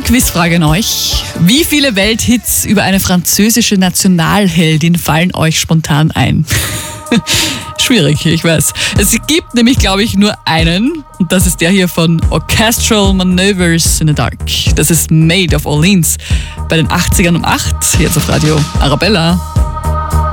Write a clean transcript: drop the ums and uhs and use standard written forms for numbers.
Quizfrage an euch. Wie viele Welthits über eine französische Nationalheldin fallen euch spontan ein? Schwierig, ich weiß. Es gibt nämlich, glaube ich, nur einen. Und das ist der hier von Orchestral Maneuvers in the Dark. Das ist Maid of Orleans bei den 80ern um 8. Jetzt auf Radio Arabella.